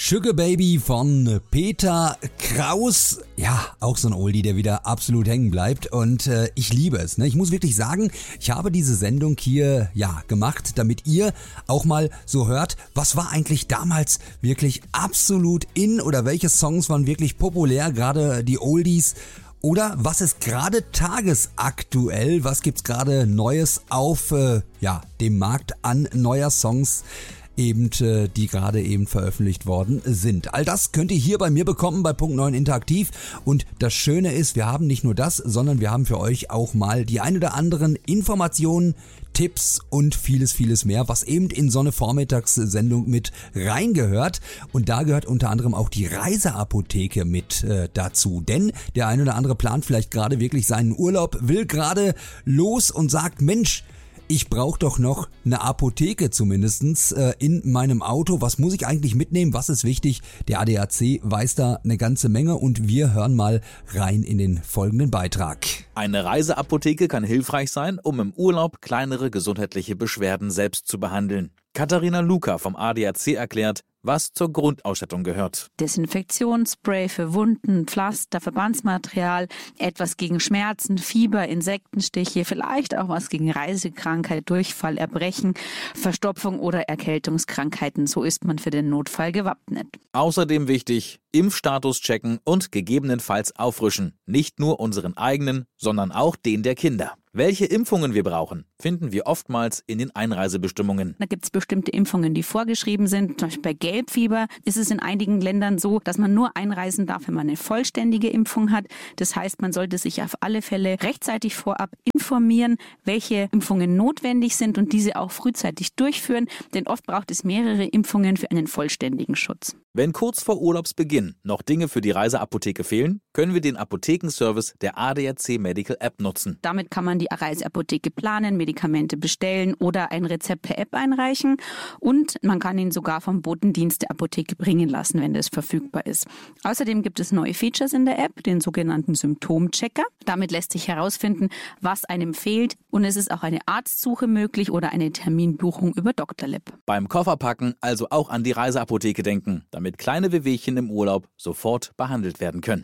Sugar Baby von Peter Kraus. Ja, auch so ein Oldie, der wieder absolut hängen bleibt und ich liebe es. Ne? Ich muss wirklich sagen, ich habe diese Sendung hier gemacht, damit ihr auch mal so hört, was war eigentlich damals wirklich absolut in oder welche Songs waren wirklich populär, gerade die Oldies. Oder was ist gerade tagesaktuell, was gibt's gerade Neues auf dem Markt an neuer Songs, die gerade eben veröffentlicht worden sind. All das könnt ihr hier bei mir bekommen bei Punkt 9 Interaktiv und das Schöne ist, wir haben nicht nur das, sondern wir haben für euch auch mal die ein oder anderen Informationen, Tipps und vieles mehr, was eben in so eine Vormittagssendung mit reingehört. Und da gehört unter anderem auch die Reiseapotheke mit dazu. Denn der ein oder andere plant vielleicht gerade wirklich seinen Urlaub, will gerade los und sagt, Mensch, ich brauche doch noch eine Apotheke zumindestens in meinem Auto. Was muss ich eigentlich mitnehmen? Was ist wichtig? Der ADAC weiß da eine ganze Menge und wir hören mal rein in den folgenden Beitrag. Eine Reiseapotheke kann hilfreich sein, um im Urlaub kleinere gesundheitliche Beschwerden selbst zu behandeln. Katharina Luca vom ADAC erklärt, was zur Grundausstattung gehört. Desinfektionsspray für Wunden, Pflaster, Verbandsmaterial, etwas gegen Schmerzen, Fieber, Insektenstiche, vielleicht auch was gegen Reisekrankheit, Durchfall, Erbrechen, Verstopfung oder Erkältungskrankheiten. So ist man für den Notfall gewappnet. Außerdem wichtig, Impfstatus checken und gegebenenfalls auffrischen. Nicht nur unseren eigenen, sondern auch den der Kinder. Welche Impfungen wir brauchen, finden wir oftmals in den Einreisebestimmungen. Da gibt es bestimmte Impfungen, die vorgeschrieben sind. Zum Beispiel bei Gelbfieber ist es in einigen Ländern so, dass man nur einreisen darf, wenn man eine vollständige Impfung hat. Das heißt, man sollte sich auf alle Fälle rechtzeitig vorab informieren, welche Impfungen notwendig sind und diese auch frühzeitig durchführen. Denn oft braucht es mehrere Impfungen für einen vollständigen Schutz. Wenn kurz vor Urlaubsbeginn noch Dinge für die Reiseapotheke fehlen, können wir den Apothekenservice der ADAC Medical App nutzen. Damit kann man die Reiseapotheke planen, Medikamente bestellen oder ein Rezept per App einreichen und man kann ihn sogar vom Botendienst der Apotheke bringen lassen, wenn das verfügbar ist. Außerdem gibt es neue Features in der App, den sogenannten Symptomchecker. Damit lässt sich herausfinden, was einem fehlt und es ist auch eine Arztsuche möglich oder eine Terminbuchung über Dr. Lab. Beim Kofferpacken also auch an die Reiseapotheke denken, damit kleine Wehwehchen im Urlaub sofort behandelt werden können.